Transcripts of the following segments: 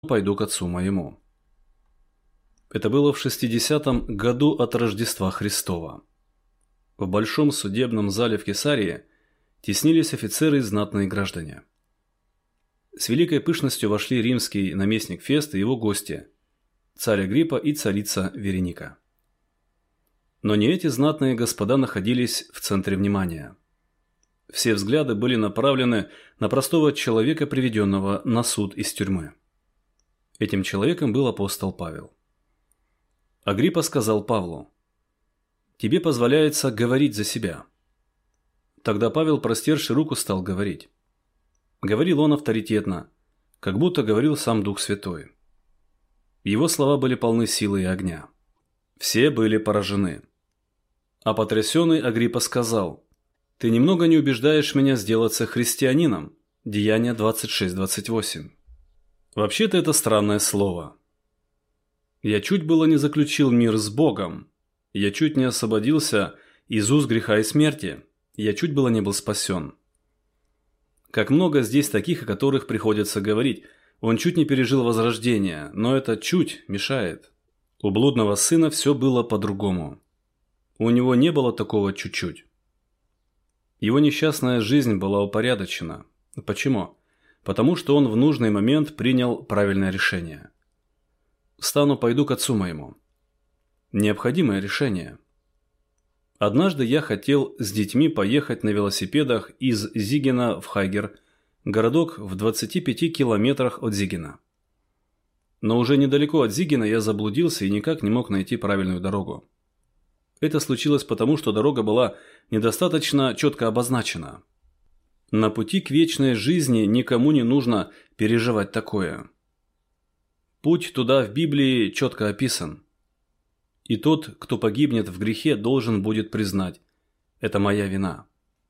пойду к отцу моему». Это было в 60-м году от Рождества Христова. В большом судебном зале в Кесарии теснились офицеры и знатные граждане. С великой пышностью вошли римский наместник Фест и его гости, царь Агриппа и царица Вереника. Но не эти знатные господа находились в центре внимания. Все взгляды были направлены на простого человека, приведенного на суд из тюрьмы. Этим человеком был апостол Павел. Агриппа сказал Павлу: «Тебе позволяется говорить за себя». Тогда Павел, простерши руку, стал говорить. Говорил он авторитетно, как будто говорил сам Дух Святой. Его слова были полны силы и огня. Все были поражены. А потрясенный Агриппа сказал: «Ты немного не убеждаешь меня сделаться христианином». Деяния 26-28. Вообще-то это странное слово. Я чуть было не заключил мир с Богом. Я чуть не освободился из уз греха и смерти. Я чуть было не был спасен. Как много здесь таких, о которых приходится говорить. Он чуть не пережил возрождение, но это чуть мешает. У блудного сына все было по-другому. У него не было такого чуть-чуть. Его несчастная жизнь была упорядочена. Почему? Потому что он в нужный момент принял правильное решение. «Встану, пойду к отцу моему». Необходимое решение. Однажды я хотел с детьми поехать на велосипедах из Зигена в Хайгер, городок в 25 километрах от Зигена. Но уже недалеко от Зигена я заблудился и никак не мог найти правильную дорогу. Это случилось потому, что дорога была недостаточно четко обозначена. На пути к вечной жизни никому не нужно переживать такое. Путь туда в Библии четко описан. И тот, кто погибнет в грехе, должен будет признать: это моя вина.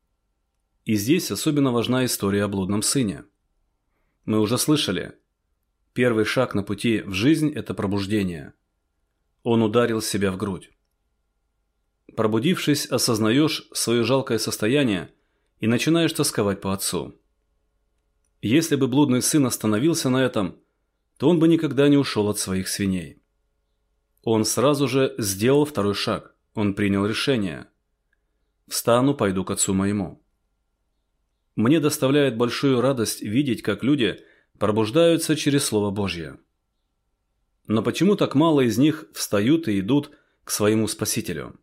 И здесь особенно важна история о блудном сыне. Мы уже слышали, первый шаг на пути в жизнь – это пробуждение. Он ударил себя в грудь. Пробудившись, осознаешь свое жалкое состояние и начинаешь тосковать по отцу. Если бы блудный сын остановился на этом, то он бы никогда не ушел от своих свиней. Он сразу же сделал второй шаг. Он принял решение. «Встану, пойду к отцу моему». Мне доставляет большую радость видеть, как люди пробуждаются через Слово Божье. Но почему так мало из них встают и идут к своему Спасителю?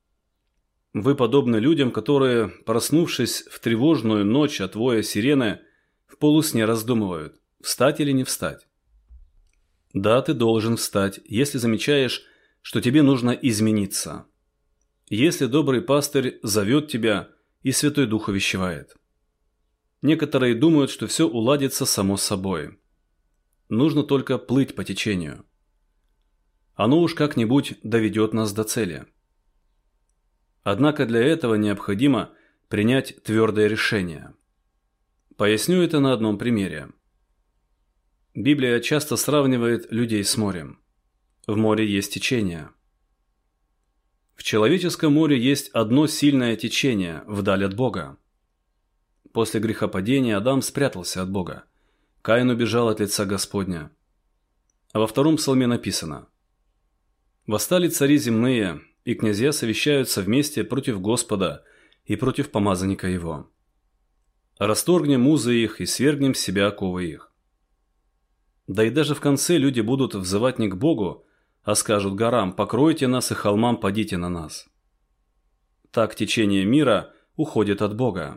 Вы подобны людям, которые, проснувшись в тревожную ночь от воя сирены, в полусне раздумывают, встать или не встать. Да, ты должен встать, если замечаешь, что тебе нужно измениться. Если добрый пастырь зовет тебя и Святой Дух увещевает. Некоторые думают, что все уладится само собой. Нужно только плыть по течению. Оно уж как-нибудь доведет нас до цели. Однако для этого необходимо принять твердое решение. Поясню это на одном примере. Библия часто сравнивает людей с морем. В море есть течение. В человеческом море есть одно сильное течение вдаль от Бога. После грехопадения Адам спрятался от Бога. Каин убежал от лица Господня. А во втором псалме написано: «Восстали цари земные, и князья совещаются вместе против Господа и против помазанника его. Расторгнем узы их и свергнем с себя оковы их». Да и даже в конце люди будут взывать не к Богу, а скажут горам: «Покройте нас, и холмам падите на нас». Так течение мира уходит от Бога.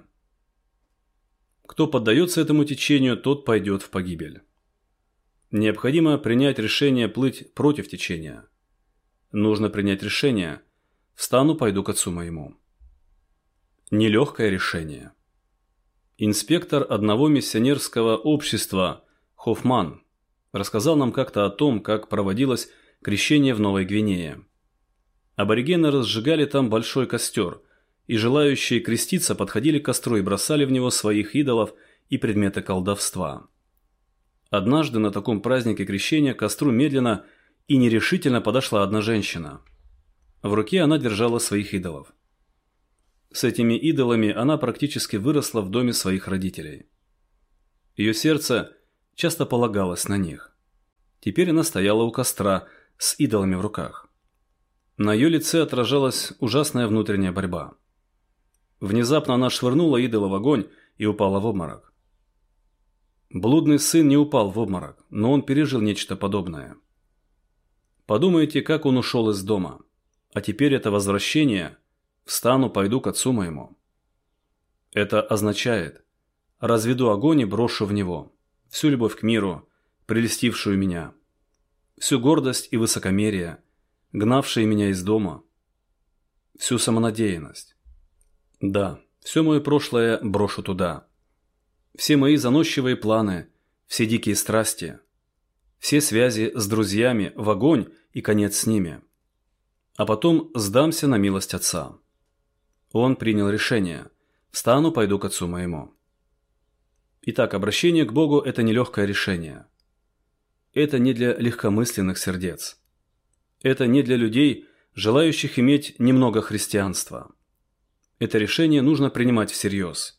Кто поддается этому течению, тот пойдет в погибель. Необходимо принять решение плыть против течения. Нужно принять решение: «Встану, пойду к отцу моему». Нелегкое решение. Инспектор одного миссионерского общества Хоффман рассказал нам как-то о том, как проводилось крещение в Новой Гвинее. Аборигены разжигали там большой костер, и желающие креститься подходили к костру и бросали в него своих идолов и предметы колдовства. Однажды на таком празднике крещения к костру медленно и нерешительно подошла одна женщина. В руке она держала своих идолов. С этими идолами она практически выросла в доме своих родителей. Ее сердце часто полагалось на них. Теперь она стояла у костра с идолами в руках. На ее лице отражалась ужасная внутренняя борьба. Внезапно она швырнула идола в огонь и упала в обморок. Блудный сын не упал в обморок, но он пережил нечто подобное. Подумайте, как он ушел из дома. А теперь это возвращение. Встану, пойду к отцу моему. Это означает: разведу огонь и брошу в него всю любовь к миру, прельстившую меня, всю гордость и высокомерие, гнавшие меня из дома, всю самонадеянность. Да, все мое прошлое брошу туда. Все мои заносчивые планы, все дикие страсти, все связи с друзьями в огонь и конец с ними. А потом сдамся на милость отца. Он принял решение: встану, пойду к отцу моему. Итак, обращение к Богу – это нелегкое решение. Это не для легкомысленных сердец. Это не для людей, желающих иметь немного христианства. Это решение нужно принимать всерьез.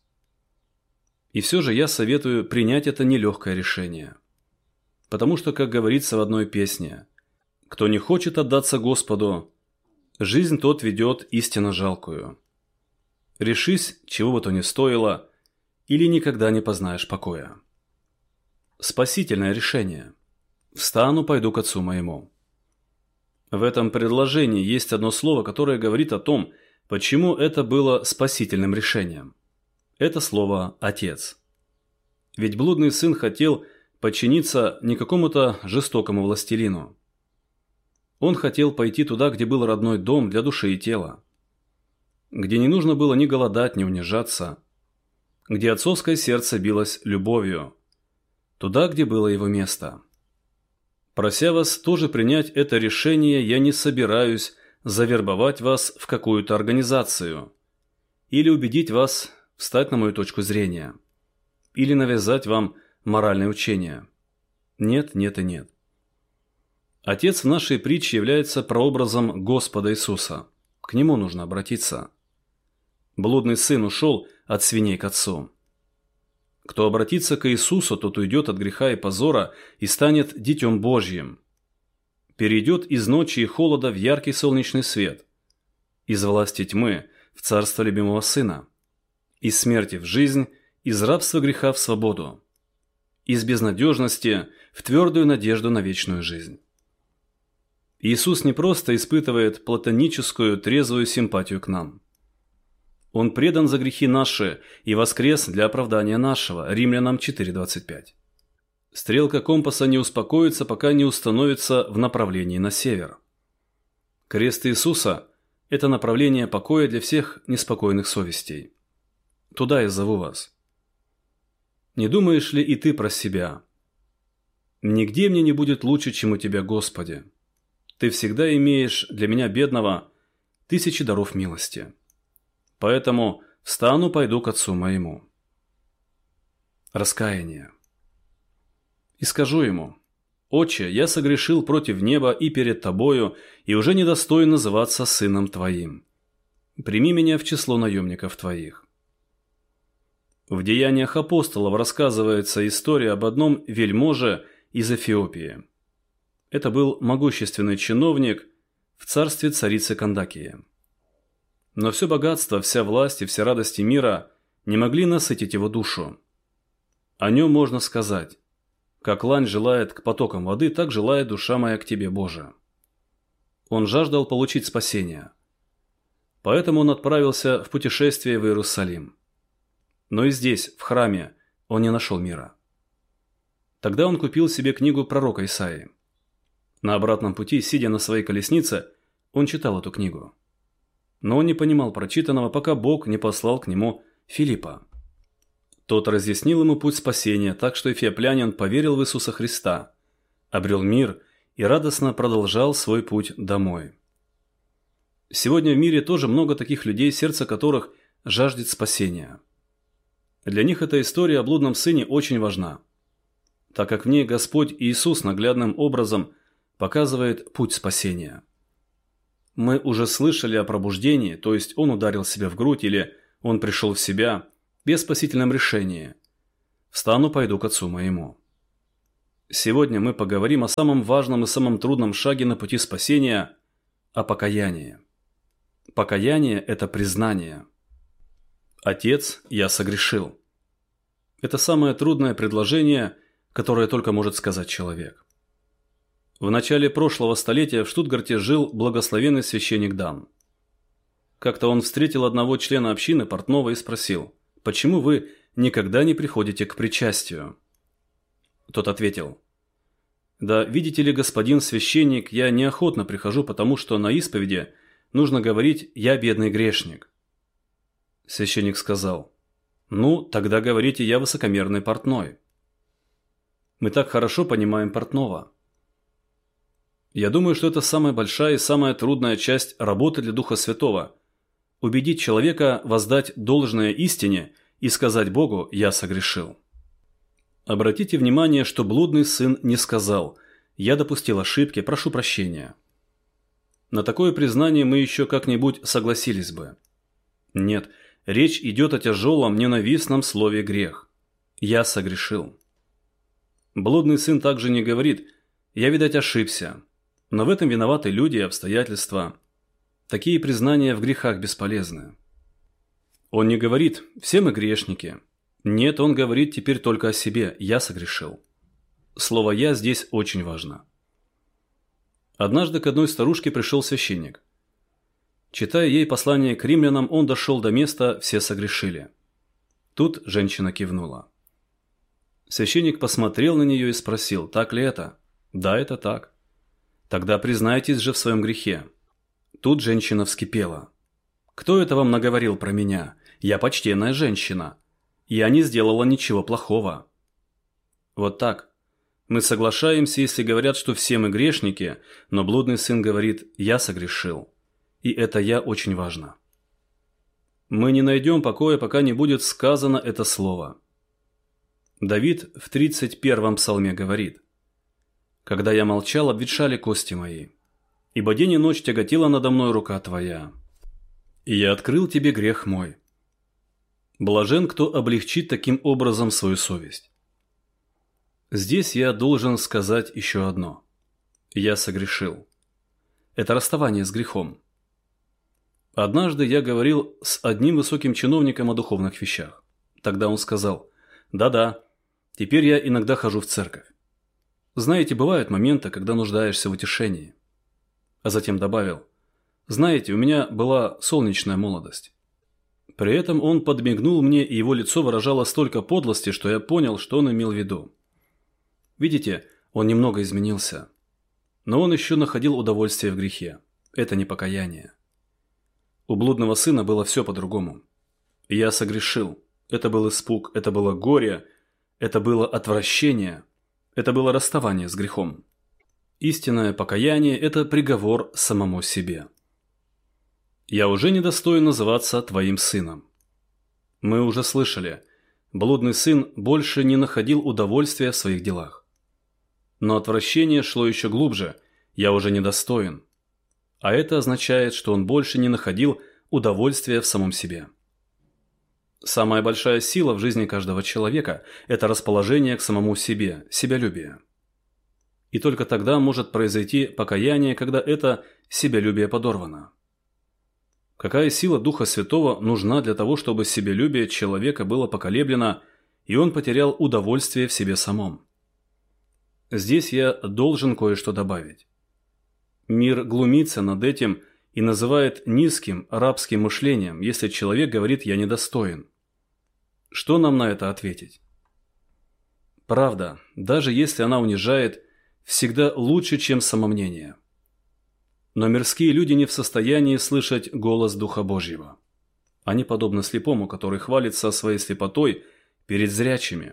И все же я советую принять это нелегкое решение. Потому что, как говорится в одной песне, «Кто не хочет отдаться Господу, жизнь тот ведет истинно жалкую. Решись, чего бы то ни стоило, или никогда не познаешь покоя». Спасительное решение. «Встану, пойду к отцу моему». В этом предложении есть одно слово, которое говорит о том, почему это было спасительным решением. Это слово «отец». Ведь блудный сын хотел подчиниться не какому-то жестокому властелину. Он хотел пойти туда, где был родной дом для души и тела, где не нужно было ни голодать, ни унижаться, где отцовское сердце билось любовью, туда, где было его место. Прося вас тоже принять это решение, я не собираюсь завербовать вас в какую-то организацию или убедить вас встать на мою точку зрения, или навязать вам моральное учение. Нет, нет и нет. Отец в нашей притче является прообразом Господа Иисуса. К Нему нужно обратиться. Блудный сын ушел от свиней к отцу. Кто обратится к Иисусу, тот уйдет от греха и позора и станет Детем Божьим. Перейдет из ночи и холода в яркий солнечный свет, из власти тьмы в царство любимого Сына, из смерти в жизнь, из рабства греха в свободу, из безнадежности в твердую надежду на вечную жизнь. Иисус не просто испытывает платоническую трезвую симпатию к нам. Он предан за грехи наши и воскрес для оправдания нашего. Римлянам 4:25. Стрелка компаса не успокоится, пока не установится в направлении на север. Крест Иисуса – это направление покоя для всех неспокойных совестей. Туда я зову вас. Не думаешь ли и ты про себя? Нигде мне не будет лучше, чем у Тебя, Господи. Ты всегда имеешь для меня, бедного, тысячи даров милости. Поэтому встану, пойду к отцу моему. Раскаяние. И скажу ему: «Отче, я согрешил против неба и перед Тобою, и уже недостоин называться сыном Твоим. Прими меня в число наемников Твоих». В Деяниях апостолов рассказывается история об одном вельможе из Эфиопии. Это был могущественный чиновник в царстве царицы Кандакии. Но все богатство, вся власть и все радости мира не могли насытить его душу. О нем можно сказать: «Как лань желает к потокам воды, так желает душа моя к Тебе, Боже». Он жаждал получить спасение. Поэтому он отправился в путешествие в Иерусалим. Но и здесь, в храме, он не нашел мира. Тогда он купил себе книгу пророка Исаии. На обратном пути, сидя на своей колеснице, он читал эту книгу. Но он не понимал прочитанного, пока Бог не послал к нему Филиппа. Тот разъяснил ему путь спасения, так что эфиоплянин поверил в Иисуса Христа, обрел мир и радостно продолжал свой путь домой. Сегодня в мире тоже много таких людей, сердце которых жаждет спасения. Для них эта история о блудном сыне очень важна, так как в ней Господь Иисус наглядным образом показывает путь спасения. Мы уже слышали о пробуждении, то есть он ударил себя в грудь или он пришел в себя, без спасительном решении: «Встану, пойду к отцу моему». Сегодня мы поговорим о самом важном и самом трудном шаге на пути спасения – о покаянии. Покаяние – это признание. «Отец, я согрешил». Это самое трудное предложение, которое только может сказать человек. В начале прошлого столетия в Штутгарте жил благословенный священник Дан. Как-то он встретил одного члена общины, портного, и спросил: «Почему вы никогда не приходите к причастию?» Тот ответил: «Да, видите ли, господин священник, я неохотно прихожу, потому что на исповеди нужно говорить «я бедный грешник». Священник сказал: «Ну, тогда говорите, я высокомерный портной». Мы так хорошо понимаем портного. Я думаю, что это самая большая и самая трудная часть работы для Духа Святого – убедить человека воздать должное истине и сказать Богу: «Я согрешил». Обратите внимание, что блудный сын не сказал: «Я допустил ошибки, прошу прощения». На такое признание мы еще как-нибудь согласились бы. Нет, речь идет о тяжелом, ненавистном слове «грех». «Я согрешил». Блудный сын также не говорит: «Я, видать, ошибся». Но в этом виноваты люди и обстоятельства. Такие признания в грехах бесполезны. Он не говорит: «Все мы грешники». Нет, он говорит теперь только о себе: «Я согрешил». Слово «я» здесь очень важно. Однажды к одной старушке пришел священник. Читая ей послание к римлянам, он дошел до места «все согрешили». Тут женщина кивнула. Священник посмотрел на нее и спросил: «Так ли это?» «Да, это так». «Тогда признайтесь же в своем грехе». Тут женщина вскипела. «Кто это вам наговорил про меня? Я почтенная женщина. Я не сделала ничего плохого». Вот так. Мы соглашаемся, если говорят, что все мы грешники, но блудный сын говорит: «Я согрешил». И это «я» очень важно. Мы не найдем покоя, пока не будет сказано это слово. Давид в 31-м псалме говорит: «Когда я молчал, обветшали кости мои, ибо день и ночь тяготела надо мной рука твоя. И я открыл тебе грех мой». Блажен, кто облегчит таким образом свою совесть. Здесь я должен сказать еще одно. Я согрешил. Это расставание с грехом. Однажды я говорил с одним высоким чиновником о духовных вещах. Тогда он сказал: «Да-да, теперь я иногда хожу в церковь. Знаете, бывают моменты, когда нуждаешься в утешении». А затем добавил: «Знаете, у меня была солнечная молодость». При этом он подмигнул мне, и его лицо выражало столько подлости, что я понял, что он имел в виду. Видите, он немного изменился. Но он еще находил удовольствие в грехе. Это не покаяние. У блудного сына было все по-другому. Я согрешил. Это был испуг, это было горе, это было отвращение, это было расставание с грехом. Истинное покаяние – это приговор самому себе. «Я уже недостоин называться твоим сыном». Мы уже слышали, блудный сын больше не находил удовольствия в своих делах. Но отвращение шло еще глубже: «я уже недостоин». А это означает, что он больше не находил удовольствия в самом себе. Самая большая сила в жизни каждого человека – это расположение к самому себе, себялюбие. И только тогда может произойти покаяние, когда это себялюбие подорвано. Какая сила Духа Святого нужна для того, чтобы себялюбие человека было поколеблено, и он потерял удовольствие в себе самом? Здесь я должен кое-что добавить. Мир глумится над этим и называет низким рабским мышлением, если человек говорит: «я недостоин». Что нам на это ответить? Правда, даже если она унижает, всегда лучше, чем самомнение. Но мирские люди не в состоянии слышать голос Духа Божьего. Они подобны слепому, который хвалится своей слепотой перед зрячими.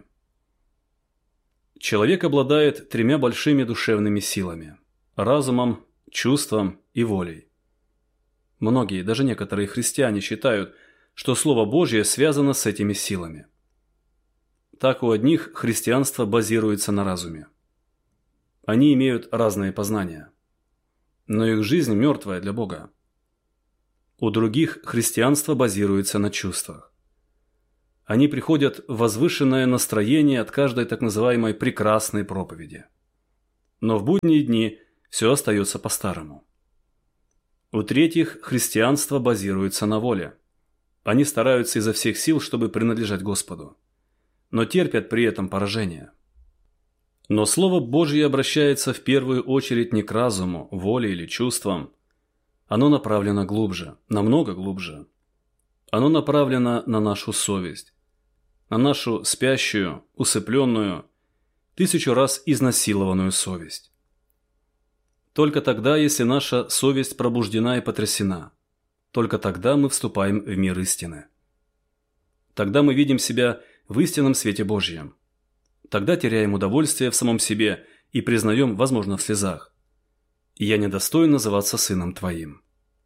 Человек обладает 3 большими душевными силами – разумом, чувством и волей. Многие, даже некоторые христиане считают, что Слово Божье связано с этими силами. Так у одних христианство базируется на разуме. Они имеют разные познания. Но их жизнь мертвая для Бога. У других христианство базируется на чувствах. они приходят в возвышенное настроение от каждой так называемой прекрасной проповеди. Но в будние дни все остается по-старому. У-третьих, христианство базируется на воле. Они стараются изо всех сил, чтобы принадлежать Господу, но терпят при этом поражение. Но Слово Божье обращается в первую очередь не к разуму, воле или чувствам. Оно направлено глубже, намного глубже. Оно направлено на нашу совесть, на нашу спящую, усыпленную, 1000 раз изнасилованную совесть. Только тогда, если наша совесть пробуждена и потрясена, только тогда мы вступаем в мир истины. Тогда мы видим себя в истинном свете Божьем. Тогда теряем удовольствие в самом себе и признаем, возможно, в слезах: «Я недостоин называться сыном Твоим».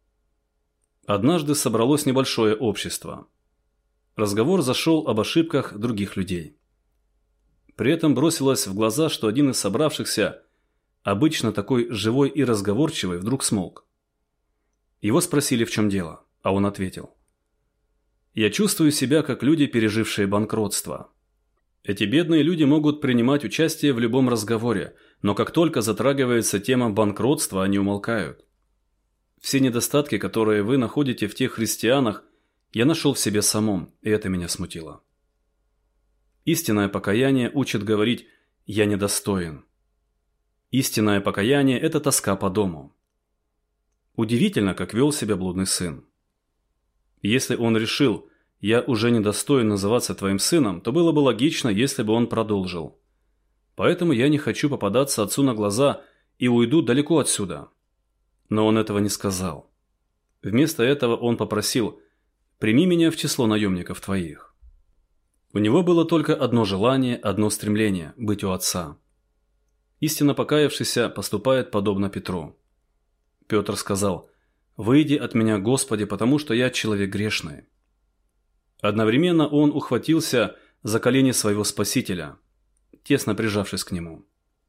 Однажды собралось небольшое общество. Разговор зашел об ошибках других людей. При этом бросилось в глаза, что один из собравшихся, обычно такой живой и разговорчивый, вдруг смолк. Его спросили, в чем дело, а он ответил: «Я чувствую себя, как люди, пережившие банкротство. Эти бедные люди могут принимать участие в любом разговоре, но как только затрагивается тема банкротства, они умолкают. Все недостатки, которые вы находите в тех христианах, я нашел в себе самом, и это меня смутило. Истинное покаяние учит говорить «я недостоин». Истинное покаяние – это тоска по дому. Удивительно, как вел себя блудный сын. Если он решил «я уже недостоин называться твоим сыном», то было бы логично, если бы он продолжил: «Поэтому я не хочу попадаться отцу на глаза и уйду далеко отсюда». Но он этого не сказал. Вместо этого он попросил: «Прими меня в число наемников твоих». У него было только одно желание, одно стремление – быть у отца. Истинно покаявшийся поступает подобно Петру. Петр сказал: «Выйди от меня, Господи, потому что я человек грешный». Одновременно он ухватился за колени своего Спасителя, тесно прижавшись к нему.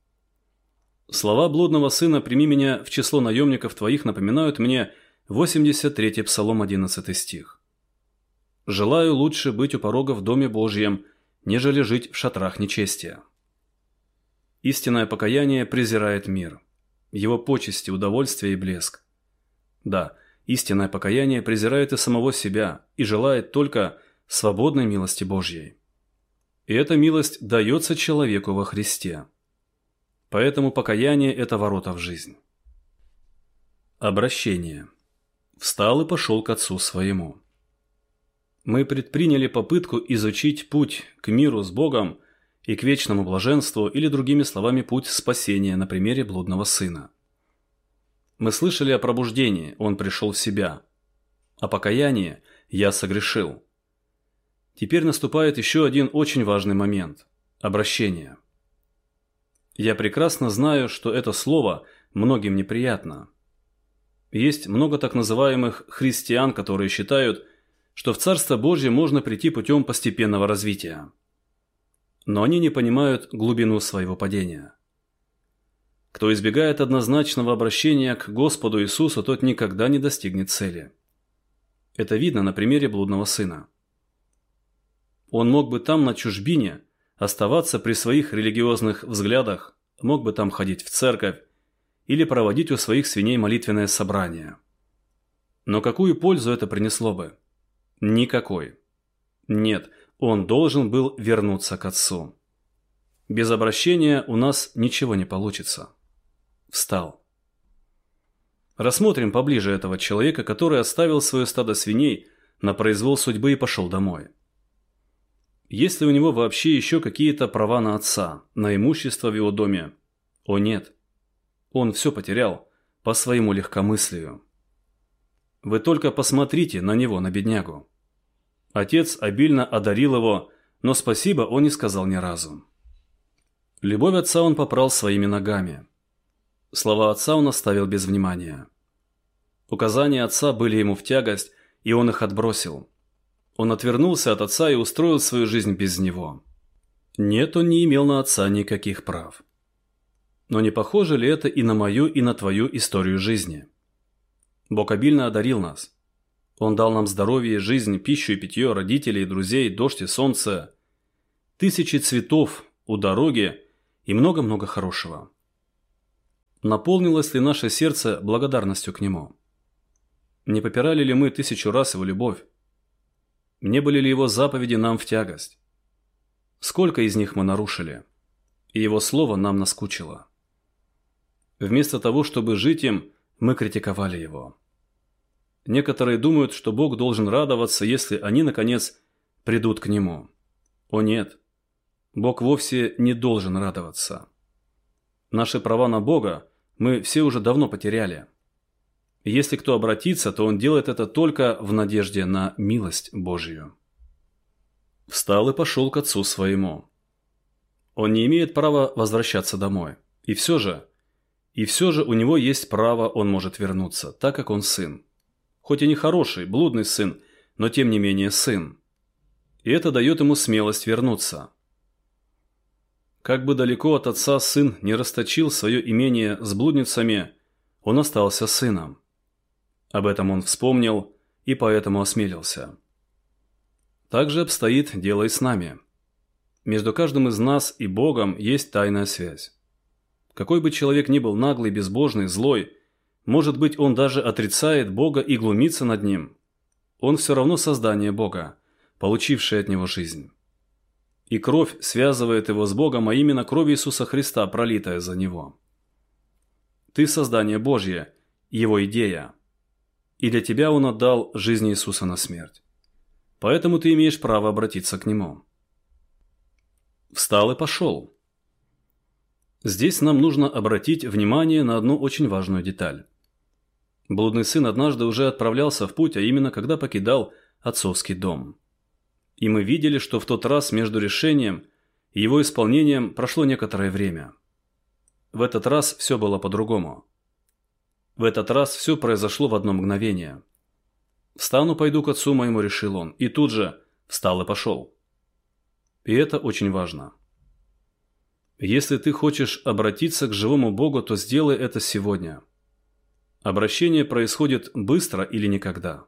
Слова блудного сына «прими меня в число наемников твоих» напоминают мне 83-й Псалом, 11 стих. «Желаю лучше быть у порога в Доме Божьем, нежели жить в шатрах нечестия». Истинное покаяние презирает мир, его почести, удовольствие и блеск. Да, истинное покаяние презирает и самого себя и желает только свободной милости Божьей. И эта милость дается человеку во Христе. Поэтому покаяние – это ворота в жизнь. Обращение. Встал и пошел к отцу своему. Мы предприняли попытку изучить путь к миру с Богом и к вечному блаженству, или, другими словами, путь спасения на примере блудного сына. Мы слышали о пробуждении, он пришел в себя. О покаянии – я согрешил. Теперь наступает еще один очень важный момент – обращение. Я прекрасно знаю, что это слово многим неприятно. Есть много так называемых христиан, которые считают, что в Царство Божье можно прийти путем постепенного развития. Но они не понимают глубину своего падения. Кто избегает однозначного обращения к Господу Иисусу, тот никогда не достигнет цели. Это видно на примере блудного сына. Он мог бы там, на чужбине, оставаться при своих религиозных взглядах, мог бы там ходить в церковь или проводить у своих свиней молитвенное собрание. Но какую пользу это принесло бы? Никакой. Нет, он должен был вернуться к Отцу. Без обращения у нас ничего не получится. Встал. Рассмотрим поближе этого человека, который оставил свое стадо свиней на произвол судьбы и пошел домой. Есть ли у него вообще еще какие-то права на отца, на имущество в его доме? О нет. Он все потерял по своему легкомыслию. Вы только посмотрите на него, на беднягу. Отец обильно одарил его, но спасибо он не сказал ни разу. Любовь отца он попрал своими ногами. Слова отца он оставил без внимания. Указания отца были ему в тягость, и он их отбросил. Он отвернулся от отца и устроил свою жизнь без него. Нет, он не имел на отца никаких прав. Но не похоже ли это и на мою, и на твою историю жизни? Бог обильно одарил нас. Он дал нам здоровье, жизнь, пищу и питье, родителей, друзей, дождь и солнце, тысячи цветов у дороги и много-много хорошего. Наполнилось ли наше сердце благодарностью к Нему? Не попирали ли мы 1000 раз Его любовь? Не были ли Его заповеди нам в тягость? Сколько из них мы нарушили? И Его Слово нам наскучило. Вместо того, чтобы жить им, мы критиковали Его. Некоторые думают, что Бог должен радоваться, если они, наконец, придут к Нему. О нет, Бог вовсе не должен радоваться. Наши права на Бога мы все уже давно потеряли. И если кто обратится, то он делает это только в надежде на милость Божью. Встал и пошел к отцу своему. Он не имеет права возвращаться домой. И все же у него есть право, он может вернуться, так как он сын. Хоть и не хороший, блудный сын, но тем не менее сын. И это дает ему смелость вернуться. Как бы далеко от отца сын не расточил свое имение с блудницами, он остался сыном. Об этом он вспомнил и поэтому осмелился. Так же обстоит дело и с нами. Между каждым из нас и Богом есть тайная связь. Какой бы человек ни был наглый, безбожный, злой, может быть, он даже отрицает Бога и глумится над Ним, он все равно создание Бога, получившее от Него жизнь. И кровь связывает его с Богом, а именно кровь Иисуса Христа, пролитая за Него. Ты создание Божье, Его идея. И для тебя Он отдал жизнь Иисуса на смерть. Поэтому ты имеешь право обратиться к Нему. Встал и пошел. Здесь нам нужно обратить внимание на одну очень важную деталь. Блудный сын однажды уже отправлялся в путь, а именно когда покидал отцовский дом. И мы видели, что в тот раз между решением и его исполнением прошло некоторое время. В этот раз все было по-другому. В этот раз все произошло в одно мгновение. «Встану, пойду к отцу моему», — решил он, и тут же встал и пошел. И это очень важно. Если ты хочешь обратиться к живому Богу, то сделай это сегодня. Обращение происходит быстро или никогда.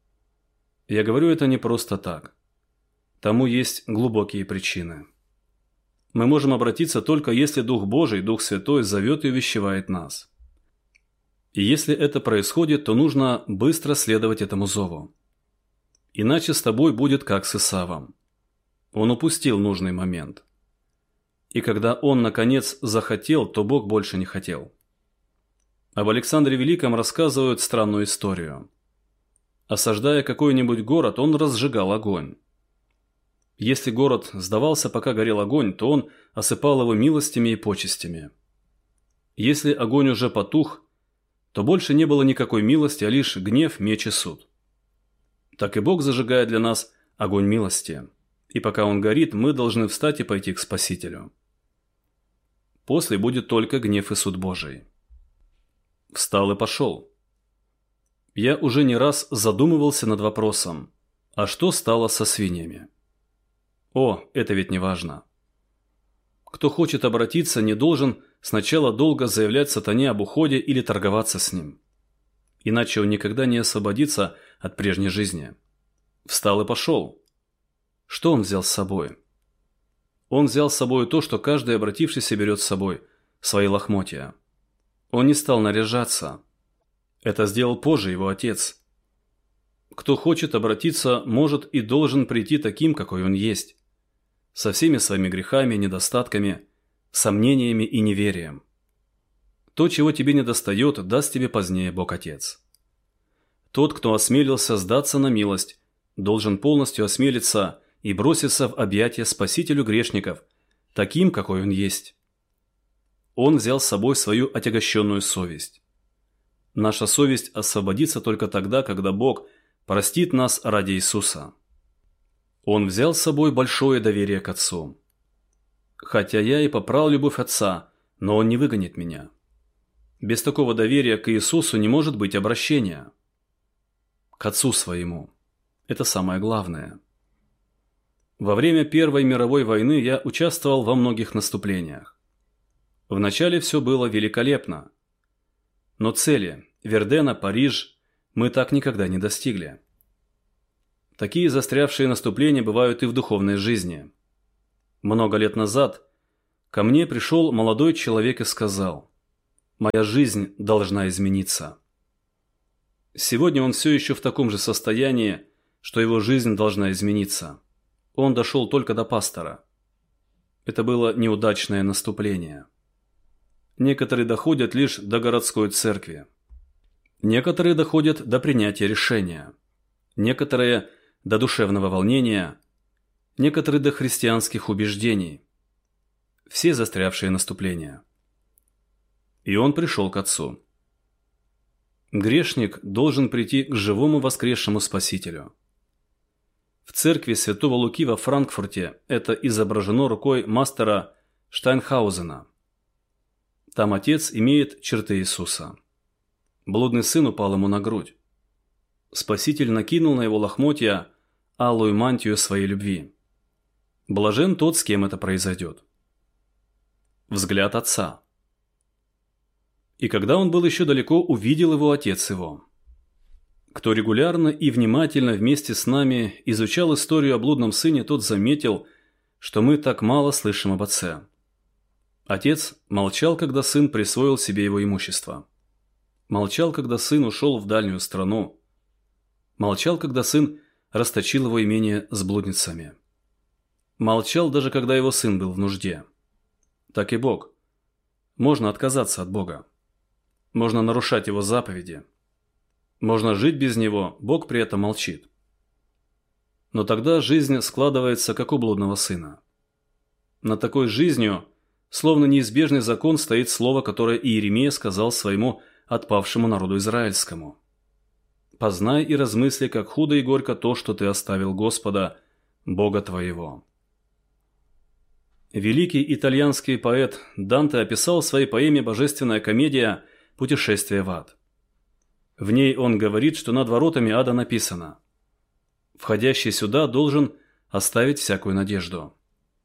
Я говорю это не просто так. Тому есть глубокие причины. Мы можем обратиться только если Дух Божий, Дух Святой зовет и увещевает нас. И если это происходит, то нужно быстро следовать этому зову. Иначе с тобой будет как с Исавом. Он упустил нужный момент. И когда он, наконец, захотел, то Бог больше не хотел. Об Александре Великом рассказывают странную историю. Осаждая какой-нибудь город, он разжигал огонь. Если город сдавался, пока горел огонь, то он осыпал его милостями и почестями. Если огонь уже потух, то больше не было никакой милости, а лишь гнев, меч и суд. Так и Бог зажигает для нас огонь милости. И пока он горит, мы должны встать и пойти к Спасителю. После будет только гнев и суд Божий. Встал и пошел. Я уже не раз задумывался над вопросом, а что стало со свиньями? О, это ведь не важно. Кто хочет обратиться, не должен сначала долго заявлять сатане об уходе или торговаться с ним. Иначе он никогда не освободится от прежней жизни. Встал и пошел. Что он взял с собой? Он взял с собой то, что каждый обратившийся берет с собой – свои лохмотья. Он не стал наряжаться. Это сделал позже его отец. Кто хочет обратиться, может и должен прийти таким, какой он есть. Со всеми своими грехами, недостатками, сомнениями и неверием. То, чего тебе недостает, даст тебе позднее Бог Отец. Тот, кто осмелился сдаться на милость, должен полностью осмелиться и броситься в объятия Спасителю грешников, таким, какой он есть. Он взял с собой свою отягощенную совесть. Наша совесть освободится только тогда, когда Бог простит нас ради Иисуса. Он взял с собой большое доверие к Отцу. Хотя я и попрал любовь Отца, но Он не выгонит меня. Без такого доверия к Иисусу не может быть обращения. К Отцу своему. Это самое главное. Во время Первой мировой войны я участвовал во многих наступлениях. Вначале все было великолепно. Но цели – Вердена, Париж – мы так никогда не достигли. Такие застрявшие наступления бывают и в духовной жизни. Много лет назад ко мне пришел молодой человек и сказал: «Моя жизнь должна измениться». Сегодня он все еще в таком же состоянии, что его жизнь должна измениться. Он дошел только до пастора. Это было неудачное наступление. Некоторые доходят лишь до городской церкви. Некоторые доходят до принятия решения. Некоторые до душевного волнения. Некоторые до христианских убеждений. Все застрявшие наступления. И он пришел к Отцу. Грешник должен прийти к живому воскресшему Спасителю. В церкви святого Луки во Франкфурте это изображено рукой мастера Штайнхаузена. Там отец имеет черты Иисуса. Блудный сын упал ему на грудь. Спаситель накинул на его лохмотья алую мантию своей любви. Блажен тот, с кем это произойдет. Взгляд Отца. И когда он был еще далеко, увидел его Отец его. Кто регулярно и внимательно вместе с нами изучал историю о блудном сыне, тот заметил, что мы так мало слышим об отце. Отец молчал, когда сын присвоил себе его имущество. Молчал, когда сын ушел в дальнюю страну. Молчал, когда сын расточил его имение с блудницами. Молчал, даже когда его сын был в нужде. Так и Бог. Можно отказаться от Бога. Можно нарушать его заповеди. Можно жить без него, Бог при этом молчит. Но тогда жизнь складывается, как у блудного сына. Над такой жизнью, словно неизбежный закон, стоит слово, которое Иеремия сказал своему отпавшему народу израильскому. «Познай и размысли, как худо и горько то, что ты оставил Господа, Бога твоего». Великий итальянский поэт Данте описал в своей поэме «Божественная комедия. Путешествие в ад». В ней он говорит, что над воротами ада написано: «Входящий сюда должен оставить всякую надежду».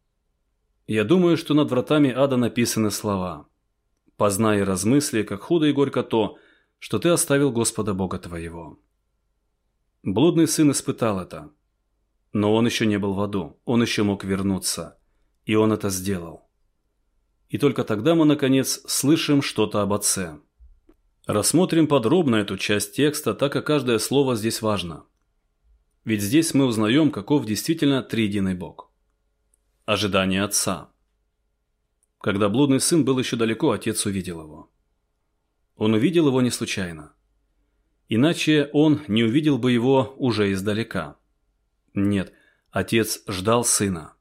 Я думаю, что над вратами ада написаны слова: «Познай и размысли, как худо и горько то, что ты оставил Господа Бога твоего». Блудный сын испытал это. Но он еще не был в аду, он еще мог вернуться. И он это сделал. И только тогда мы, наконец, слышим что-то об Отце. Рассмотрим подробно эту часть текста, так как каждое слово здесь важно. Ведь здесь мы узнаем, каков действительно триединый Бог. Ожидание Отца. Когда блудный сын был еще далеко, Отец увидел его. Он увидел его не случайно. Иначе он не увидел бы его уже издалека. Нет, Отец ждал сына.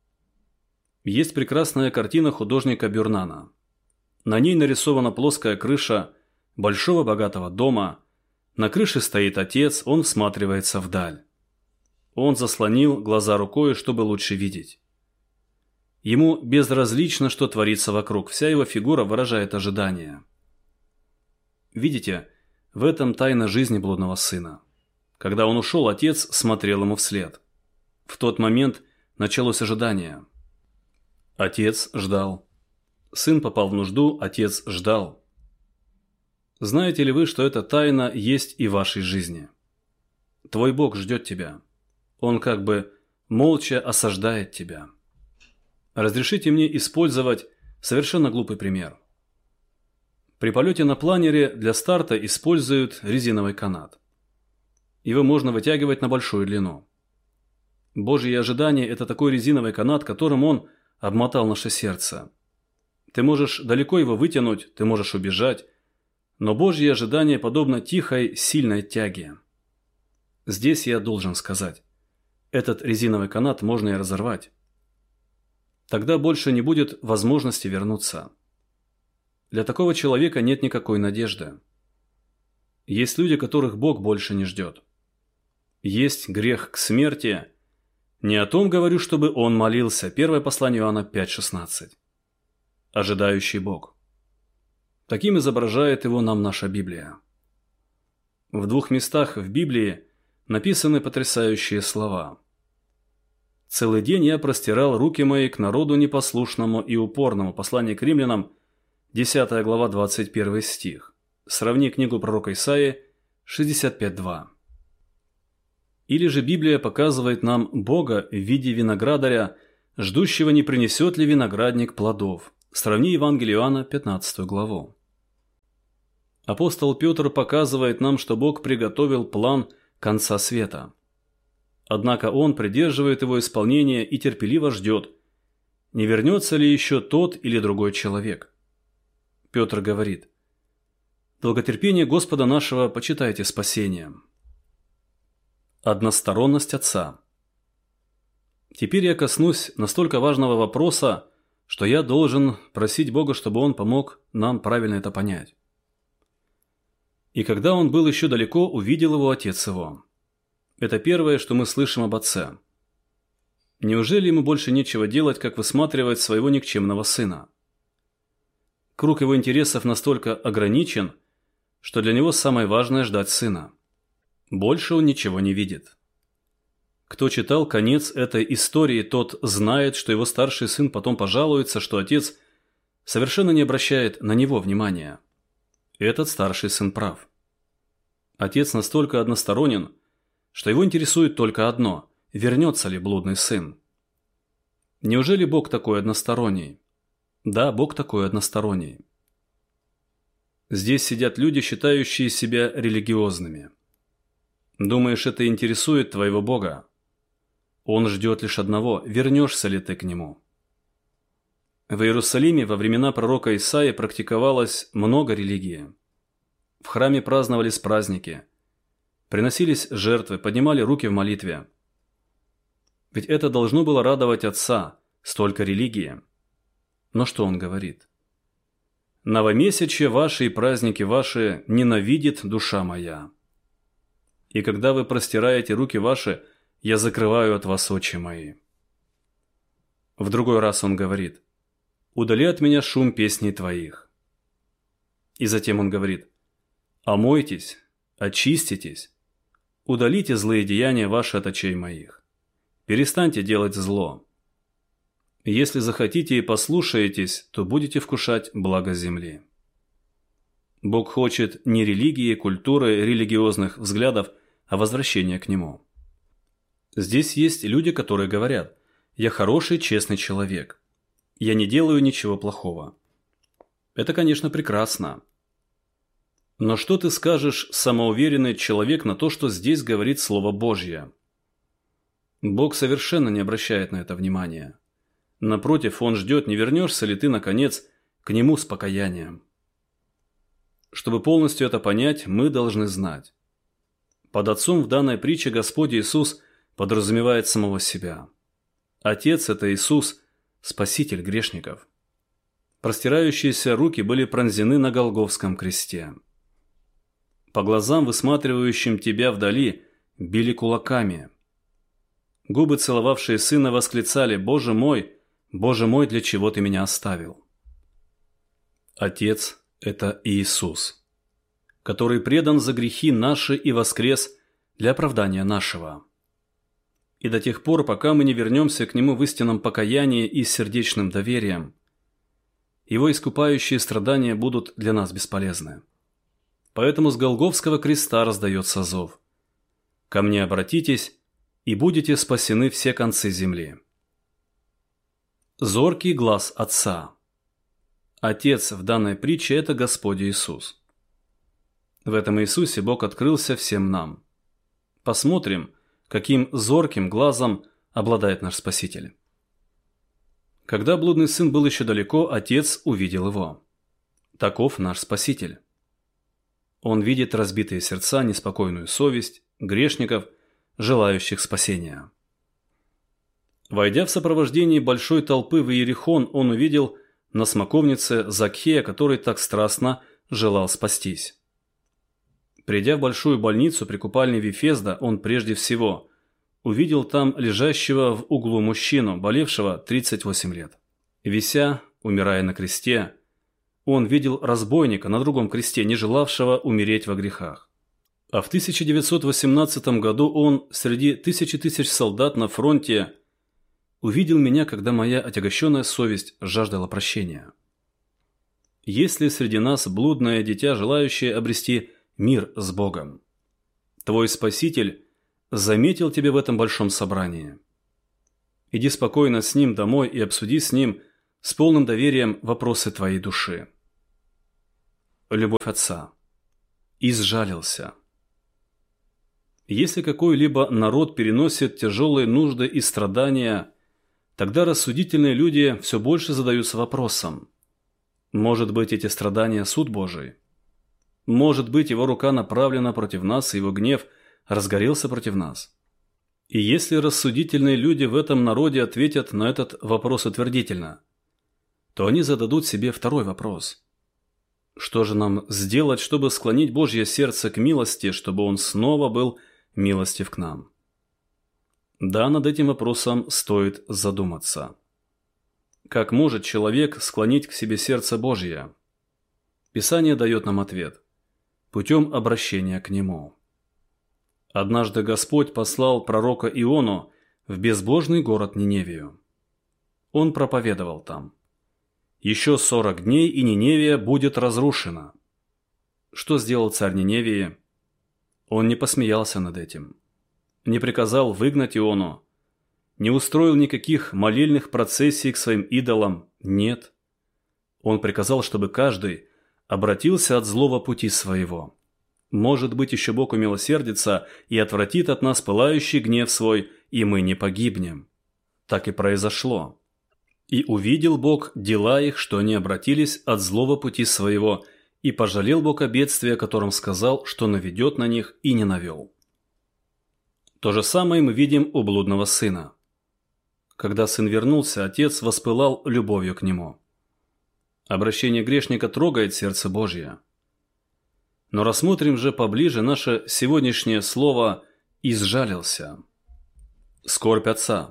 Есть прекрасная картина художника Бюрнана. На ней нарисована плоская крыша большого богатого дома. На крыше стоит отец, он всматривается вдаль. Он заслонил глаза рукой, чтобы лучше видеть. Ему безразлично, что творится вокруг, вся его фигура выражает ожидание. Видите, в этом тайна жизни блудного сына. Когда он ушел, отец смотрел ему вслед. В тот момент началось ожидание. Отец ждал. Сын попал в нужду, отец ждал. Знаете ли вы, что эта тайна есть и в вашей жизни? Твой Бог ждет тебя. Он как бы молча осаждает тебя. Разрешите мне использовать совершенно глупый пример. При полете на планере для старта используют резиновый канат. Его можно вытягивать на большую длину. Божье ожидание – это такой резиновый канат, которым Он обмотал наше сердце. Ты можешь далеко его вытянуть, ты можешь убежать, но Божье ожидание подобно тихой, сильной тяге. Здесь я должен сказать, этот резиновый канат можно и разорвать. Тогда больше не будет возможности вернуться. Для такого человека нет никакой надежды. Есть люди, которых Бог больше не ждет. Есть грех к смерти. Не о том говорю, чтобы он молился. Первое послание Иоанна 5,16. Ожидающий Бог. Таким изображает его нам наша Библия. В 2 местах в Библии написаны потрясающие слова. «Целый день я простирал руки мои к народу непослушному и упорному». Послание к римлянам, 10 глава, 21 стих. Сравни книгу пророка Исаии, 65:2. Или же Библия показывает нам Бога в виде виноградаря, ждущего, не принесет ли виноградник плодов. Сравни Евангелие Иоанна, 15 главу. Апостол Петр показывает нам, что Бог приготовил план конца света. Однако он придерживает его исполнения и терпеливо ждет, не вернется ли еще тот или другой человек. Петр говорит: «Долготерпение Господа нашего почитайте спасением». Односторонность Отца. Теперь я коснусь настолько важного вопроса, что я должен просить Бога, чтобы Он помог нам правильно это понять. «И когда он был еще далеко, увидел его отец его». Это первое, что мы слышим об отце. Неужели ему больше нечего делать, как высматривать своего никчемного сына? Круг его интересов настолько ограничен, что для него самое важное – ждать сына. Больше он ничего не видит. Кто читал конец этой истории, тот знает, что его старший сын потом пожалуется, что отец совершенно не обращает на него внимания. Этот старший сын прав. Отец настолько односторонен, что его интересует только одно – вернется ли блудный сын. Неужели Бог такой односторонний? Да, Бог такой односторонний. Здесь сидят люди, считающие себя религиозными. Думаешь, это интересует твоего Бога? Он ждет лишь одного – вернешься ли ты к Нему. В Иерусалиме во времена пророка Исаии практиковалось много религии. В храме праздновались праздники, приносились жертвы, поднимали руки в молитве. Ведь это должно было радовать Отца, столько религии. Но что Он говорит? «Новомесячье ваши и праздники ваши ненавидит душа моя. И когда вы простираете руки ваши, я закрываю от вас очи мои». В другой раз Он говорит: «Удали от меня шум песней твоих». И затем Он говорит: «Омойтесь, очиститесь, удалите злые деяния ваши от очей моих. Перестаньте делать зло. Если захотите и послушаетесь, то будете вкушать благо земли». Бог хочет не религии, культуры, религиозных взглядов, а возвращения к Нему. Здесь есть люди, которые говорят: «Я хороший, честный человек. Я не делаю ничего плохого». Это, конечно, прекрасно. Но что ты скажешь, самоуверенный человек, на то, что здесь говорит Слово Божье? Бог совершенно не обращает на это внимания. Напротив, Он ждет, не вернешься ли ты, наконец, к Нему с покаянием. Чтобы полностью это понять, мы должны знать. Под Отцом в данной притче Господь Иисус подразумевает самого себя. Отец – это Иисус, Спаситель грешников. Простирающиеся руки были пронзены на Голгофском кресте. По глазам, высматривающим тебя вдали, били кулаками. Губы, целовавшие сына, восклицали: Боже мой, для чего ты меня оставил?» Отец – это Иисус, который предан за грехи наши и воскрес для оправдания нашего. И до тех пор, пока мы не вернемся к Нему в истинном покаянии и с сердечным доверием, Его искупающие страдания будут для нас бесполезны. Поэтому с Голгофского креста раздается зов: «Ко мне обратитесь, и будете спасены все концы земли». Зоркий глаз Отца. Отец в данной притче – это Господь Иисус. В этом Иисусе Бог открылся всем нам. Посмотрим, каким зорким глазом обладает наш Спаситель. Когда блудный сын был еще далеко, Отец увидел его. Таков наш Спаситель. Он видит разбитые сердца, неспокойную совесть, грешников, желающих спасения. Войдя в сопровождении большой толпы в Иерихон, он увидел на смоковнице Закхея, который так страстно желал спастись. Придя в большую больницу при купальне Вифезда, он прежде всего увидел там лежащего в углу мужчину, болевшего 38 лет. Вися, умирая на кресте, он видел разбойника на другом кресте, не желавшего умереть во грехах. А в 1918 году он среди тысяч солдат на фронте увидел меня, когда моя отягощенная совесть жаждала прощения. Есть ли среди нас блудное дитя, желающее обрести мир с Богом? Твой Спаситель заметил тебя в этом большом собрании. Иди спокойно с ним домой и обсуди с ним с полным доверием вопросы твоей души. Любовь Отца. И сжалился. Если какой-либо народ переносит тяжелые нужды и страдания, тогда рассудительные люди все больше задаются вопросом: может быть, эти страдания – суд Божий? Может быть, его рука направлена против нас, и его гнев разгорелся против нас? И если рассудительные люди в этом народе ответят на этот вопрос утвердительно, то они зададут себе второй вопрос. Что же нам сделать, чтобы склонить Божье сердце к милости, чтобы Он снова был милостив к нам? Да, над этим вопросом стоит задуматься. Как может человек склонить к себе сердце Божье? Писание дает нам ответ – путем обращения к Нему. Однажды Господь послал пророка Иону в безбожный город Ниневию. Он проповедовал там: «Еще 40 дней, и Ниневия будет разрушена». Что сделал царь Ниневии? Он не посмеялся над этим, не приказал выгнать Иону, не устроил никаких молельных процессий к своим идолам, нет. Он приказал, чтобы каждый обратился от злого пути своего. Может быть, еще Бог умилосердится и отвратит от нас пылающий гнев свой, и мы не погибнем. Так и произошло. И увидел Бог дела их, что они обратились от злого пути своего, и пожалел Бог о бедствии, о котором сказал, что наведет на них, и не навел. То же самое мы видим у блудного сына. Когда сын вернулся, отец воспылал любовью к нему. Обращение грешника трогает сердце Божье. Но рассмотрим же поближе наше сегодняшнее слово «изжалился». Скорбь отца.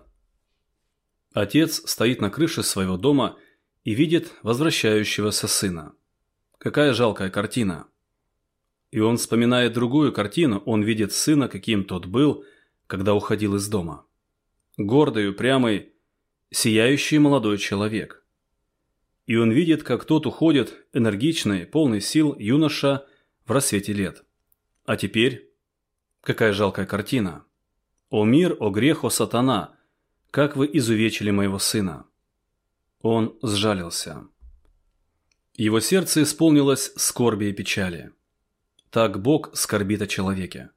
Отец стоит на крыше своего дома и видит возвращающегося сына. Какая жалкая картина. И он вспоминает другую картину, он видит сына, каким тот был, когда уходил из дома. Гордый, упрямый, сияющий молодой человек. И он видит, как тот уходит, энергичный, полный сил юноша в рассвете лет. А теперь? Какая жалкая картина. «О мир, о грех, о сатана! Как вы изувечили моего сына!» Он сжалился. Его сердце исполнилось скорби и печали. Так Бог скорбит о человеке.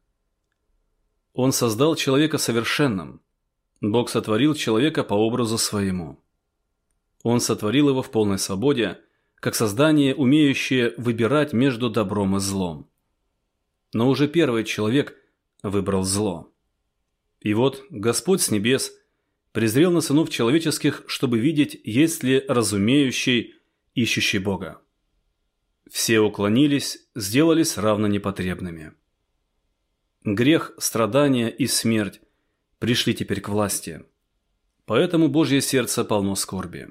Он создал человека совершенным. Бог сотворил человека по образу своему. Он сотворил его в полной свободе, как создание, умеющее выбирать между добром и злом. Но уже первый человек выбрал зло. И вот Господь с небес презрел на сынов человеческих, чтобы видеть, есть ли разумеющий, ищущий Бога. Все уклонились, сделались равно непотребными. Грех, страдания и смерть пришли теперь к власти. Поэтому Божье сердце полно скорби.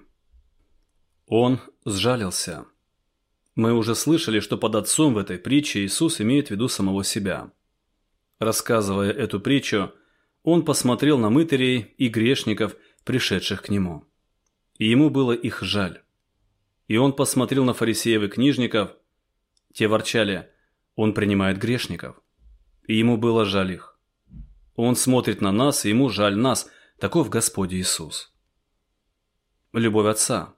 Он сжалился. Мы уже слышали, что под отцом в этой притче Иисус имеет в виду самого себя. Рассказывая эту притчу, он посмотрел на мытарей и грешников, пришедших к нему. И ему было их жаль. И он посмотрел на фарисеев и книжников. Те ворчали: он принимает грешников. И ему было жаль их. Он смотрит на нас, и ему жаль нас. Таков Господь Иисус. Любовь Отца.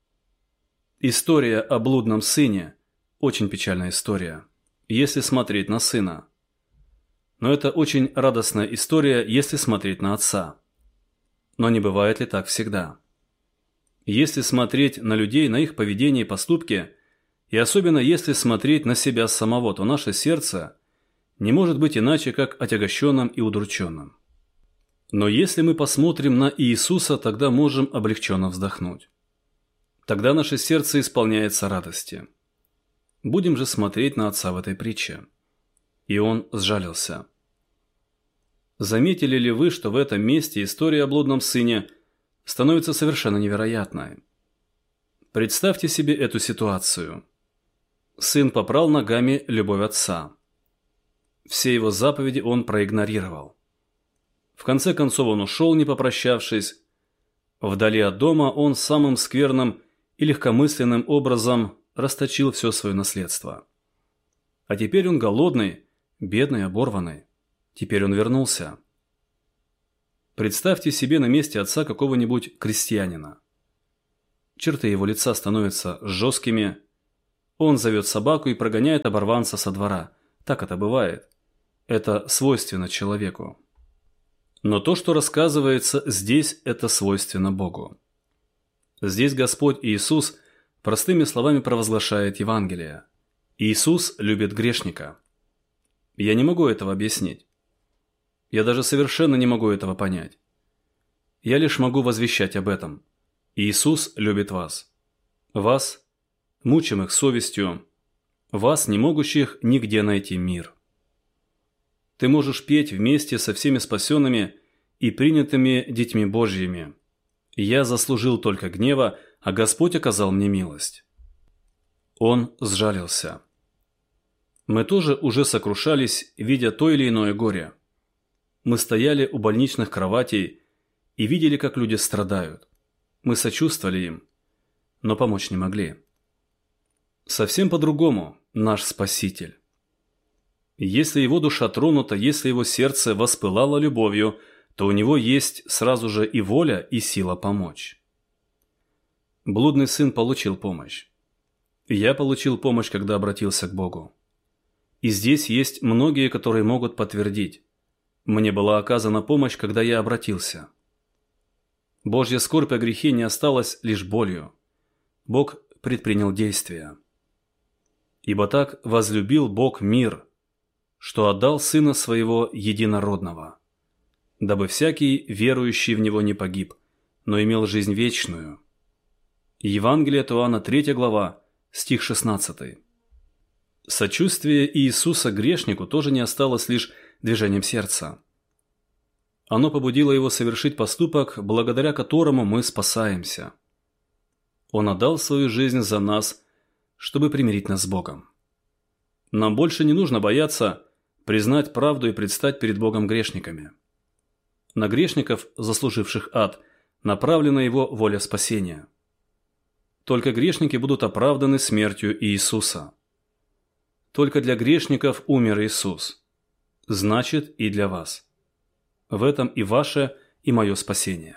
История о блудном сыне – очень печальная история, если смотреть на сына. Но это очень радостная история, если смотреть на отца. Но не бывает ли так всегда? Если смотреть на людей, на их поведение и поступки, и особенно если смотреть на себя самого, то наше сердце не может быть иначе, как отягощенным и удрученным. Но если мы посмотрим на Иисуса, тогда можем облегченно вздохнуть. Тогда наше сердце исполняется радости. Будем же смотреть на отца в этой притче. И он сжалился. Заметили ли вы, что в этом месте история о блудном сыне становится совершенно невероятной? Представьте себе эту ситуацию. Сын попрал ногами любовь отца. Все его заповеди он проигнорировал. В конце концов он ушел, не попрощавшись. Вдали от дома он самым скверным и легкомысленным образом расточил все свое наследство. А теперь он голодный, бедный, оборванный. Теперь он вернулся. Представьте себе на месте отца какого-нибудь крестьянина. Черты его лица становятся жесткими. Он зовет собаку и прогоняет оборванца со двора. Так это бывает. Это свойственно человеку. Но то, что рассказывается здесь, это свойственно Богу. Здесь Господь Иисус простыми словами провозглашает Евангелие. Иисус любит грешника. Я не могу этого объяснить. Я даже совершенно не могу этого понять. Я лишь могу возвещать об этом. Иисус любит вас. Вас, мучимых совестью, вас, не могущих нигде найти мир. Ты можешь петь вместе со всеми спасенными и принятыми детьми Божьими. Я заслужил только гнева, а Господь оказал мне милость. Он сжалился. Мы тоже уже сокрушались, видя то или иное горе. Мы стояли у больничных кроватей и видели, как люди страдают. Мы сочувствовали им, но помочь не могли. Совсем по-другому наш Спаситель. Если его душа тронута, если его сердце воспылало любовью, то у него есть сразу же и воля, и сила помочь. Блудный сын получил помощь. Я получил помощь, когда обратился к Богу. И здесь есть многие, которые могут подтвердить. Мне была оказана помощь, когда я обратился. Божья скорбь о грехе не осталась лишь болью. Бог предпринял действия. Ибо так возлюбил Бог мир, что отдал Сына Своего Единородного, дабы всякий, верующий в Него, не погиб, но имел жизнь вечную. Евангелие от Иоанна, 3 глава, стих 16. Сочувствие Иисуса грешнику тоже не осталось лишь движением сердца. Оно побудило его совершить поступок, благодаря которому мы спасаемся. Он отдал свою жизнь за нас, чтобы примирить нас с Богом. Нам больше не нужно бояться признать правду и предстать перед Богом грешниками. На грешников, заслуживших ад, направлена Его воля спасения. Только грешники будут оправданы смертью Иисуса. Только для грешников умер Иисус. Значит, и для вас. В этом и ваше, и мое спасение.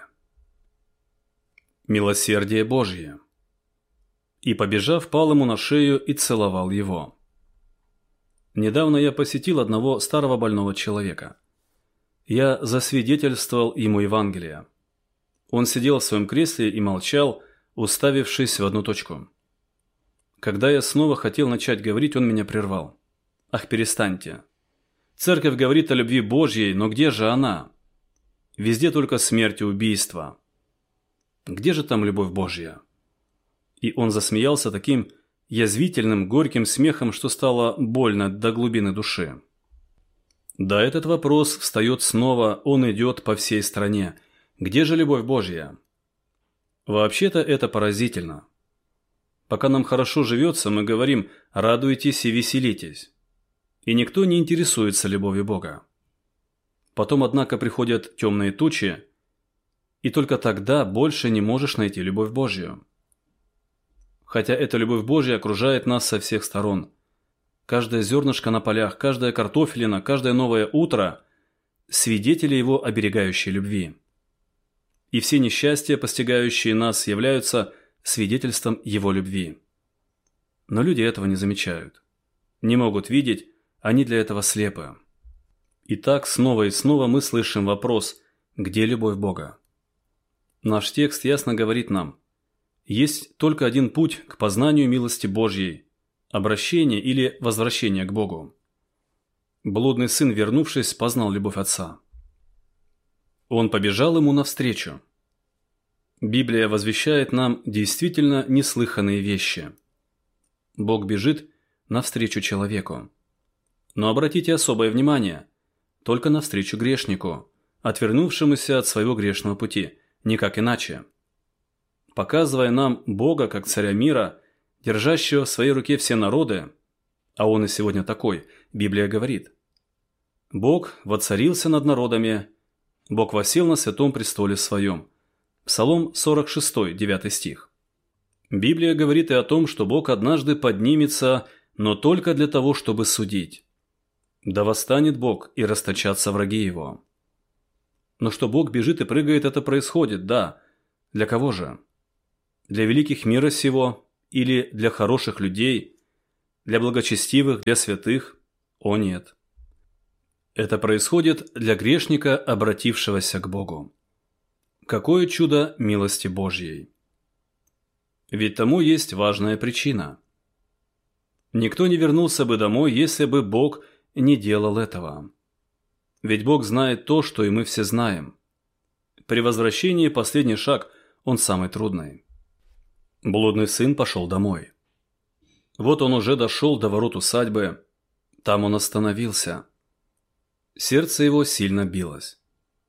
Милосердие Божье. И, побежав, пал ему на шею и целовал его. Недавно я посетил одного старого больного человека. Я засвидетельствовал ему Евангелие. Он сидел в своем кресле и молчал, уставившись в одну точку. Когда я снова хотел начать говорить, он меня прервал. «Ах, перестаньте. Церковь говорит о любви Божьей, но где же она? Везде только смерть и убийство. Где же там любовь Божья?» И он засмеялся таким язвительным, горьким смехом, что стало больно до глубины души. Да, этот вопрос встает снова, он идет по всей стране. Где же любовь Божья? Вообще-то это поразительно. Пока нам хорошо живется, мы говорим «радуйтесь и веселитесь». И никто не интересуется любовью Бога. Потом, однако, приходят темные тучи, и только тогда больше не можешь найти любовь Божью. Хотя эта любовь Божья окружает нас со всех сторон. Каждое зернышко на полях, каждая картофелина, каждое новое утро – свидетели Его оберегающей любви. И все несчастья, постигающие нас, являются свидетельством Его любви. Но люди этого не замечают. Не могут видеть, они для этого слепы. И так снова и снова мы слышим вопрос «Где любовь Бога?». Наш текст ясно говорит нам: есть только один путь к познанию милости Божьей – обращение или возвращение к Богу. Блудный сын, вернувшись, познал любовь отца. Он побежал ему навстречу. Библия возвещает нам действительно неслыханные вещи. Бог бежит навстречу человеку. Но обратите особое внимание только навстречу грешнику, отвернувшемуся от своего грешного пути, никак иначе. Показывая нам Бога как царя мира, держащего в своей руке все народы, а он и сегодня такой, Библия говорит: Бог воцарился над народами, Бог воссел на святом престоле своем. Псалом 46, 9 стих. Библия говорит и о том, что Бог однажды поднимется, но только для того, чтобы судить. Да восстанет Бог, и расточатся враги Его. Но что Бог бежит и прыгает, это происходит, да. Для кого же? Для великих мира сего или для хороших людей, для благочестивых, для святых? О нет. Это происходит для грешника, обратившегося к Богу. Какое чудо милости Божьей! Ведь тому есть важная причина. Никто не вернулся бы домой, если бы Бог не делал этого. Ведь Бог знает то, что и мы все знаем. При возвращении последний шаг, он самый трудный. Блудный сын пошел домой. Вот он уже дошел до ворот усадьбы. Там он остановился. Сердце его сильно билось.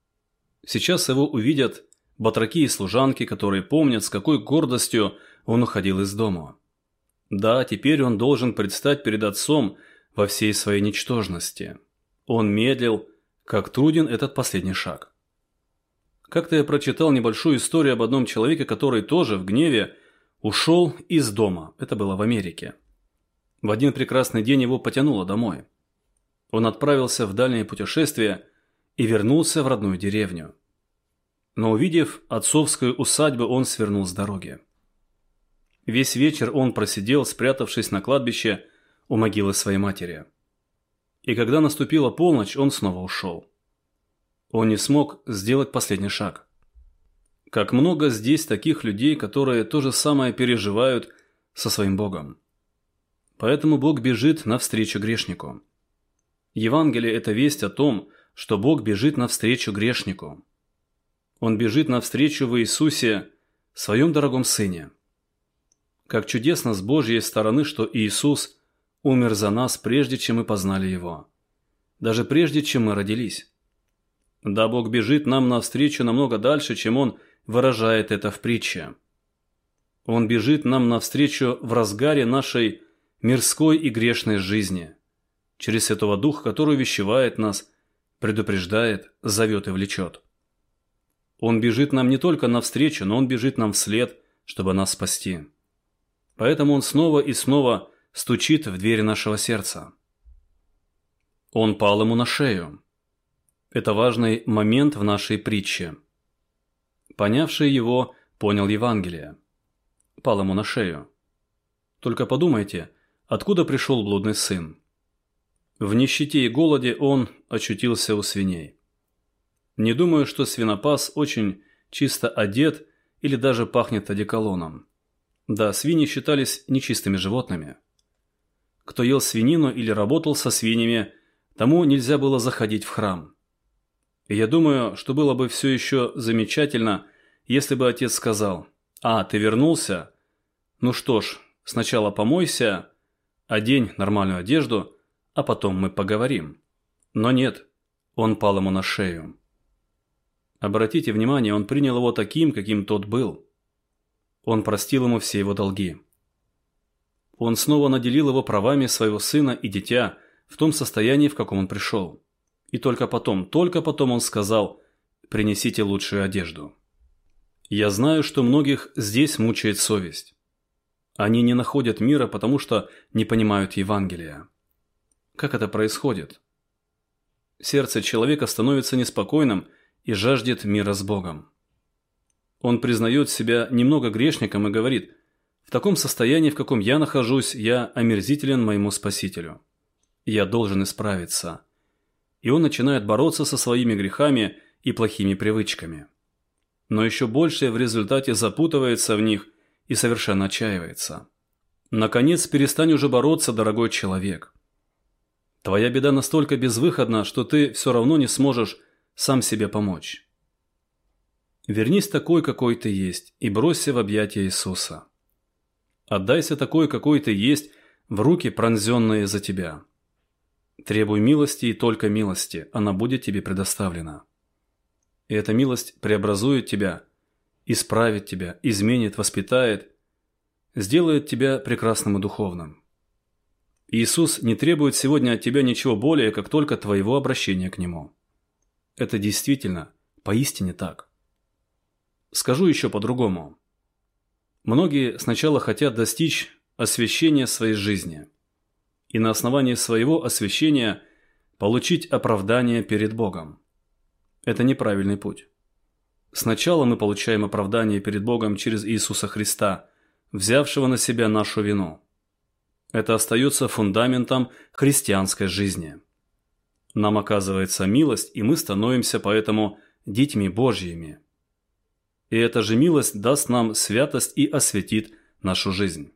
Сейчас его увидят батраки и служанки, которые помнят, с какой гордостью он уходил из дома. Да, теперь он должен предстать перед отцом во всей своей ничтожности. Он медлил, как труден этот последний шаг. Как-то я прочитал небольшую историю об одном человеке, который тоже в гневе ушел из дома. Это было в Америке. В один прекрасный день его потянуло домой. Он отправился в дальнее путешествие и вернулся в родную деревню. Но увидев отцовскую усадьбу, он свернул с дороги. Весь вечер он просидел, спрятавшись на кладбище у могилы своей матери. И когда наступила полночь, он снова ушел. Он не смог сделать последний шаг. Как много здесь таких людей, которые то же самое переживают со своим Богом. Поэтому Бог бежит навстречу грешнику. Евангелие – это весть о том, что Бог бежит навстречу грешнику. Он бежит навстречу в Иисусе, своем дорогом Сыне. Как чудесно с Божьей стороны, что Иисус умер за нас, прежде чем мы познали Его. Даже прежде, чем мы родились. Да, Бог бежит нам навстречу намного дальше, чем Он выражает это в притче. Он бежит нам навстречу в разгаре нашей мирской и грешной жизни, через Святого Духа, который увещевает нас, предупреждает, зовет и влечет. Он бежит нам не только навстречу, но Он бежит нам вслед, чтобы нас спасти. Поэтому Он снова и снова стучит в двери нашего сердца. Он пал ему на шею. Это важный момент в нашей притче. Понявший его, понял Евангелие. Пал ему на шею. Только подумайте, откуда пришел блудный сын? В нищете и голоде он очутился у свиней. Не думаю, что свинопас очень чисто одет или даже пахнет одеколоном. Да, свиньи считались нечистыми животными. Кто ел свинину или работал со свиньями, тому нельзя было заходить в храм. И я думаю, что было бы все еще замечательно, если бы отец сказал: «А, ты вернулся? Ну что ж, сначала помойся, одень нормальную одежду, а потом мы поговорим». Но нет, он пал ему на шею. Обратите внимание, он принял его таким, каким тот был. Он простил ему все его долги. Он снова наделил его правами своего сына и дитя в том состоянии, в каком он пришел. И только потом он сказал: «Принесите лучшую одежду». Я знаю, что многих здесь мучает совесть. Они не находят мира, потому что не понимают Евангелия. Как это происходит? Сердце человека становится неспокойным и жаждет мира с Богом. Он признает себя немного грешником и говорит: «В таком состоянии, в каком я нахожусь, я омерзителен моему Спасителю. Я должен исправиться». И он начинает бороться со своими грехами и плохими привычками. Но еще больше в результате запутывается в них и совершенно отчаивается. Наконец, перестань уже бороться, дорогой человек. Твоя беда настолько безвыходна, что ты все равно не сможешь сам себе помочь. Вернись такой, какой ты есть, и бросься в объятия Иисуса. Отдайся такой, какой ты есть, в руки, пронзенные за тебя. Требуй милости и только милости, она будет тебе предоставлена. И эта милость преобразует тебя, исправит тебя, изменит, воспитает, сделает тебя прекрасным и духовным. Иисус не требует сегодня от тебя ничего более, как только твоего обращения к Нему. Это действительно, поистине так. Скажу еще по-другому. Многие сначала хотят достичь освящения своей жизни. И на основании своего освящения получить оправдание перед Богом. Это неправильный путь. Сначала мы получаем оправдание перед Богом через Иисуса Христа, взявшего на себя нашу вину. Это остается фундаментом христианской жизни. Нам оказывается милость, и мы становимся поэтому детьми Божьими. И эта же милость даст нам святость и осветит нашу жизнь.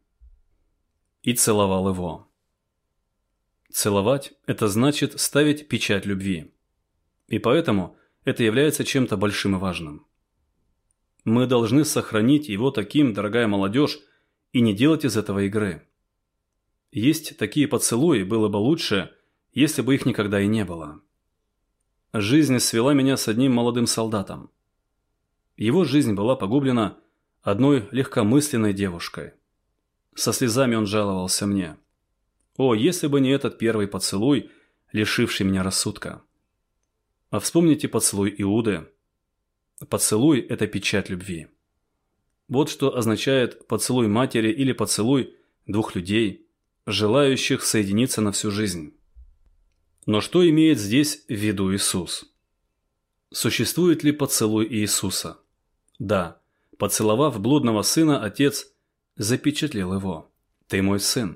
И целовал его. Целовать – это значит ставить печать любви. И поэтому это является чем-то большим и важным. Мы должны сохранить его таким, дорогая молодежь, и не делать из этого игры. Есть такие поцелуи, было бы лучше, если бы их никогда и не было. Жизнь свела меня с одним молодым солдатом. Его жизнь была погублена одной легкомысленной девушкой. Со слезами он жаловался мне. О, если бы не этот первый поцелуй, лишивший меня рассудка. А вспомните поцелуй Иуды. Поцелуй – это печать любви. Вот что означает поцелуй матери или поцелуй двух людей, желающих соединиться на всю жизнь. Но что имеет здесь в виду Иисус? Существует ли поцелуй Иисуса? Да, поцеловав блудного сына, Отец запечатлел его. «Ты мой сын».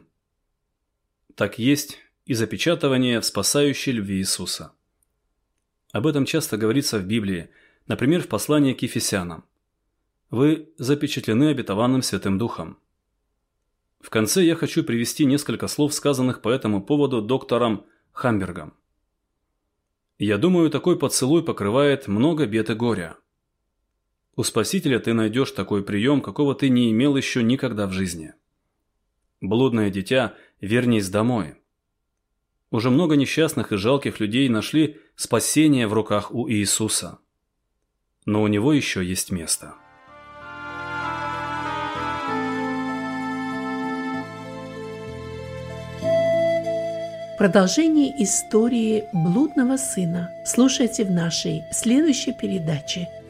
Так есть и запечатывание в спасающей любви Иисуса. Об этом часто говорится в Библии, например, в послании к Ефесянам. Вы запечатлены обетованным Святым Духом. В конце я хочу привести несколько слов, сказанных по этому поводу доктором Хамбергом. Я думаю, такой поцелуй покрывает много бед и горя. У Спасителя ты найдешь такой прием, какого ты не имел еще никогда в жизни. Блудное дитя, вернись домой. Уже много несчастных и жалких людей нашли спасение в руках у Иисуса. Но у него еще есть место. Продолжение истории блудного сына слушайте в нашей следующей передаче.